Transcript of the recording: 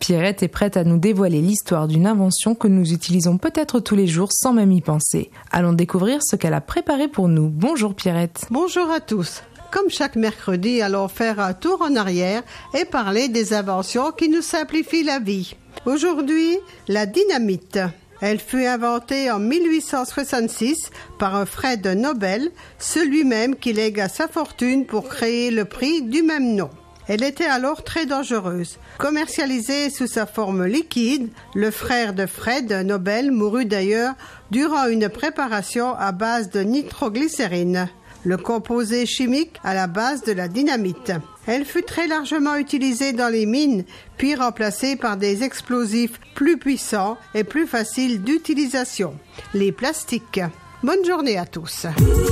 Pierrette est prête à nous dévoiler l'histoire d'une invention que nous utilisons peut-être tous les jours sans même y penser. Allons découvrir ce qu'elle a préparé pour nous. Bonjour Pierrette. Bonjour à tous. Comme chaque mercredi, allons faire un tour en arrière et parler des inventions qui nous simplifient la vie. Aujourd'hui, la dynamite. Elle fut inventée en 1866 par un Fred Nobel, celui même qui légua sa fortune pour créer le prix du même nom. Elle était alors très dangereuse. Commercialisée sous sa forme liquide, le frère de Fred Nobel mourut d'ailleurs durant une préparation à base de nitroglycérine, le composé chimique à la base de la dynamite. Elle fut très largement utilisée dans les mines, puis remplacée par des explosifs plus puissants et plus faciles d'utilisation, les plastiques. Bonne journée à tous.